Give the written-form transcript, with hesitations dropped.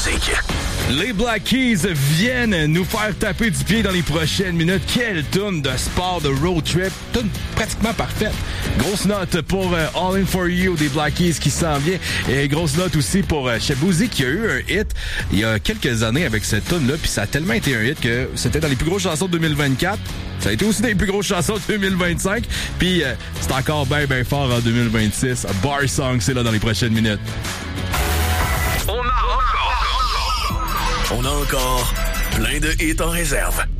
musique. Les Black Keys viennent nous faire taper du pied dans les prochaines minutes. Quelle tune de sport, de road trip. Tune pratiquement parfaite. Grosse note pour All In For You des Black Keys qui s'en vient. Et grosse note aussi pour Shaboozey qui a eu un hit il y a quelques années avec cette tune-là. Puis ça a tellement été un hit que c'était dans les plus grosses chansons de 2024. Ça a été aussi dans les plus grosses chansons de 2025. Puis c'est encore bien fort en 2026. Bar Song, c'est là dans les prochaines minutes. On a encore plein de hits en réserve.